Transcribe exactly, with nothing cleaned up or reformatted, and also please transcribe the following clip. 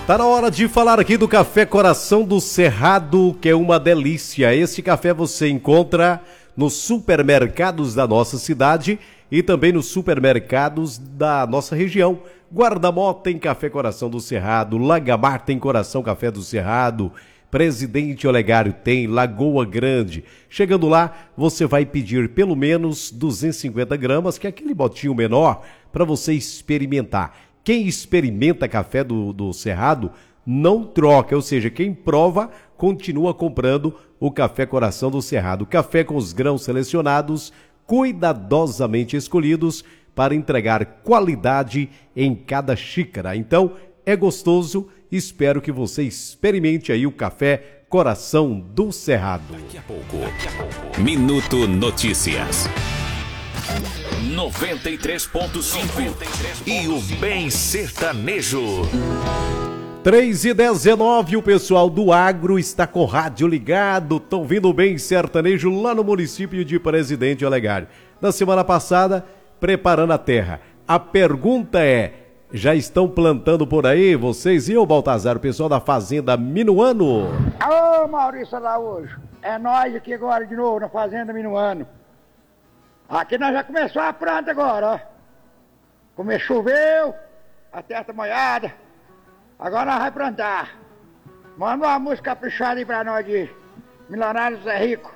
Tá na hora de falar aqui do Café Coração do Cerrado, que é uma delícia. Este café você encontra nos supermercados da nossa cidade e também nos supermercados da nossa região. Guarda-Mó tem Café Coração do Cerrado, Lagamar tem Coração Café do Cerrado, Presidente Olegário tem, Lagoa Grande. Chegando lá, você vai pedir pelo menos duzentas e cinquenta gramas, que é aquele botinho menor, para você experimentar. Quem experimenta café do, do Cerrado não troca, ou seja, quem prova continua comprando o Café Coração do Cerrado. Café com os grãos selecionados, cuidadosamente escolhidos para entregar qualidade em cada xícara. Então, é gostoso, espero que você experimente aí o Café Coração do Cerrado. Daqui a pouco, daqui a pouco. Minuto Notícias. noventa e três ponto cinco e o Bem Sertanejo. três e dezenove, o pessoal do agro está com o rádio ligado, estão vindo bem sertanejo lá no município de Presidente Olegário. Na semana passada, preparando a terra. A pergunta é, já estão plantando por aí, vocês e o Baltazar, o pessoal da Fazenda Minuano? Ô Maurício Araújo, é nós aqui agora de novo na Fazenda Minuano. Aqui nós já começou a planta agora, ó. Como choveu, a terra tá molhada. Agora nós vamos plantar. Manda uma música caprichada aí pra nós de Milionário Zé Rico.